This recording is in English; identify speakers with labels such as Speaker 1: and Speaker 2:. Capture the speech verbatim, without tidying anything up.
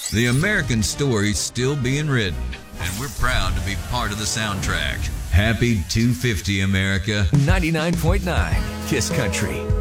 Speaker 1: The American story's still being written, and we're proud to be part of the soundtrack. Happy two fifty, America.
Speaker 2: ninety-nine point nine Kiss Country.